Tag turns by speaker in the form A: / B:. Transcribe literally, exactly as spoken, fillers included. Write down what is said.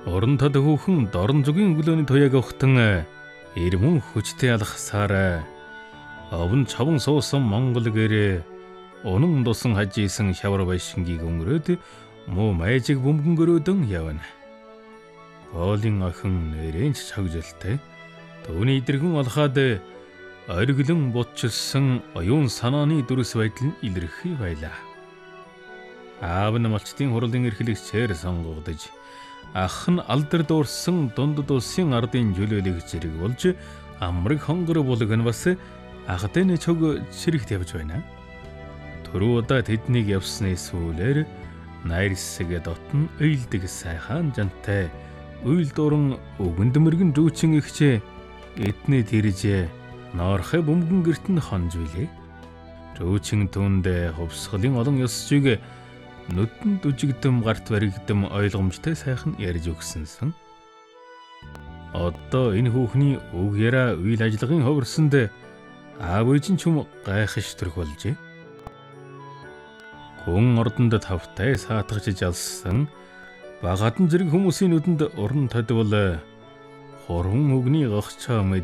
A: Орон тод хүүхэн дорн зүгийн өглөөний туяаг ухтан ирмэн хүчтэй алхасаарай. Овн чаван суусан Монгол гэрээ унан дусан хажижсэн шавар байшингийг өнгөрөөд муу майжиг бөмбөнгөрөөдөн явна. Голын охин нэрэнч чагжилтэй. Төвний идэргэн алхаад ориглон бутчилсан оюун санааны дүрс байдал нь илэрхий байлаа. Аав нь малчтын хурлын эрхлэгчээр сонгогдож, ах нь алдар дуурсан дундад улсын ардын жөлөөлөх зэрэг болж амраг хонгор булган бас ахтын чог чирэгт явж байна. Түрүү удаа тэднийг явсны сүүлээр найрсаг дотн уйлдэг сайхан жантай уйл дуран өгөнд мөргөн дүүчин ихчээ эдний тэрж ноорхой бөмбөн гэрт нь хонж билээ. Дүүчин түнд хувсгалын олон ёсчиг нүдэнд үжигдэм гарт баригдэм ойлгомжтой сайхан ярьж өгсөнсөн. Одоо энэ хүүхний үг яриа үйл ажиллагааны ховорсонд аав ээж нь ч юм гайхаш төрөх болжээ. Гүн ордонд тавтай саатгаж жалсан багадан зэрэг хүмүүсийн нүдэнд уран тодвол хуран өгний гогчоо мэд